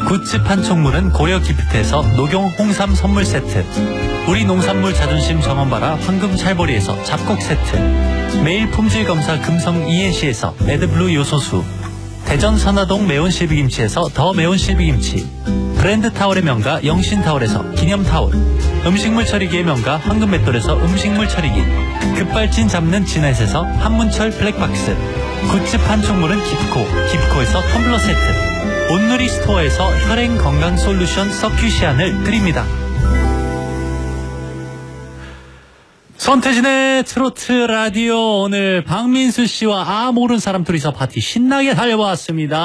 굿즈 판촉물은 고려 기프트에서 녹용 홍삼 선물 세트, 우리 농산물 자존심 정원바라 황금 찰보리에서 잡곡 세트, 매일 품질 검사 금성 ENC에서 레드블루 요소수, 대전 선화동 매운 실비김치에서 더 매운 실비김치, 브랜드 타월의 명가 영신타월에서 기념타월, 음식물 처리기의 명가 황금맷돌에서 음식물 처리기, 급발진 잡는 진햇에서 한문철 블랙박스, 굿즈 판촉물은 기프코에서 텀블러 세트, 온누리 스토어에서 혈행 건강 솔루션 서큐시안을 드립니다. 손태진의 트로트 라디오, 오늘 박민수 씨와 모르는 사람 둘이서 파티 신나게 달려왔습니다.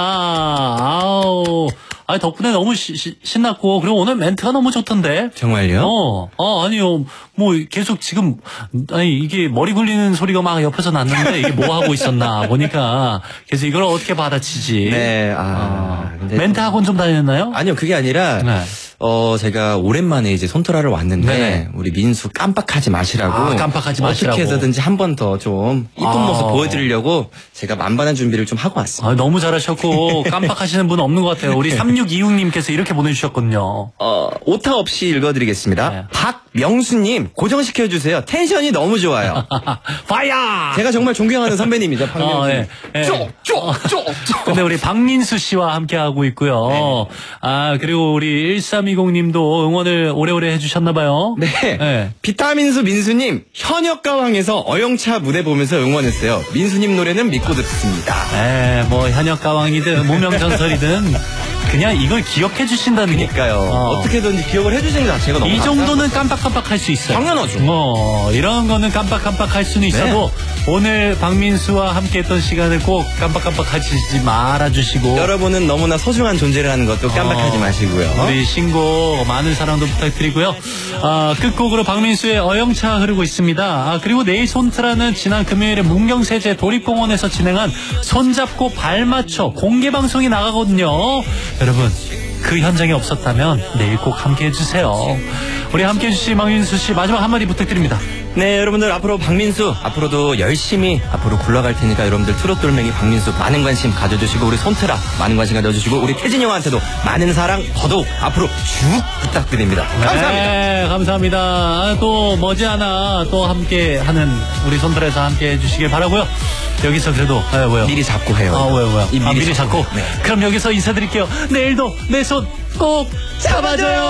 덕분에 너무 신났고, 그리고 오늘 멘트가 너무 좋던데. 정말요? 아니요. 뭐 계속 지금 이게 머리 굴리는 소리가 막 옆에서 났는데 이게 뭐 하고 있었나 보니까 계속 이걸 어떻게 받아치지. 네. 근데 멘트 학원 좀 다녔나요? 아니요, 그게 아니라 네. 제가 오랜만에 이제 손토라를 왔는데 네네. 우리 민수 깜빡하지 마시라고. 깜빡하지 마시라고. 어떻게 해서든지 한 번 더 좀 이쁜 모습 보여드리려고 제가 만반한 준비를 좀 하고 왔습니다. 너무 잘하셨고 깜빡하시는 분 없는 것 같아요. 우리 3626님께서 이렇게 보내주셨거든요. 오타 없이 읽어드리겠습니다. 네. 박명수님, 고정시켜주세요. 텐션이 너무 좋아요. 파이어! 제가 정말 존경하는 선배님이죠, 박명수. 근데 우리 박민수 씨와 함께하고 있고요. 네. 그리고 우리 1320님도 응원을 오래오래 해주셨나봐요. 네. 비타민수 민수님, 현역가왕에서 어영차 무대 보면서 응원했어요. 민수님 노래는 믿고 듣습니다. 뭐 현역가왕이든 무명전설이든 그냥 이걸 기억해 주신다는 게. 그러니까요. 어떻게든지 기억을 해주시는 것 자체가 너무 이 정도는 깜빡깜빡할 수 있어요. 당연하죠. 이런 거는 깜빡깜빡할 수는 있어도 오늘 박민수와 함께했던 시간을 꼭 깜빡깜빡하지 말아주시고, 여러분은 너무나 소중한 존재를 하는 것도 깜빡하지 마시고요. 우리 신곡 많은 사랑도 부탁드리고요. 끝곡으로 박민수의 어영차 흐르고 있습니다. 그리고 내일 손트라는 지난 금요일에 문경세제 도립공원에서 진행한 손잡고 발맞춰 공개방송이 나가거든요. 여러분, 그 현장에 없었다면 내일 꼭 함께 해주세요. 우리 함께 해주신 박민수 씨, 마지막 한마디 부탁드립니다. 네, 여러분들 앞으로 박민수 앞으로도 열심히 앞으로 굴러갈 테니까 여러분들 트롯 돌멩이 박민수 많은 관심 가져주시고, 우리 손트라 많은 관심 가져주시고, 우리 태진이 형한테도 많은 사랑 더더욱 앞으로 쭉 부탁드립니다. 감사합니다. 네, 감사합니다. 또 머지않아 또 함께하는 우리 손트라에서 함께 해주시길 바라고요. 여기서 그래도 뭐요? 미리 잡고 해요. 왜요? 미리 잡고. 네. 그럼 여기서 인사드릴게요. 내일도 내 손 꼭 잡아줘요.